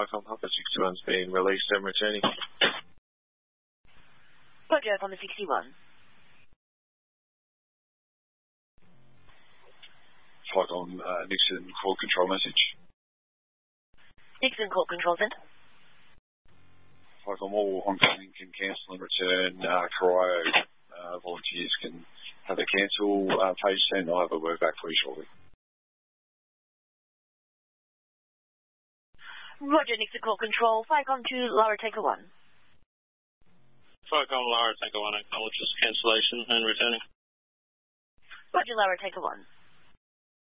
Icon Papa 61's been released and returning. Roger, Papa 61. Icon Nixon call control message. Nixon call control center. Icon all oncoming can cancel and return. Corio volunteers can have a cancel page sent. I'll have a word back for you shortly. Roger, Nixon call control. Icon to Lara Taker 1. Icon Lara Taker 1 acknowledges cancellation and returning. Roger, Lara Taker 1.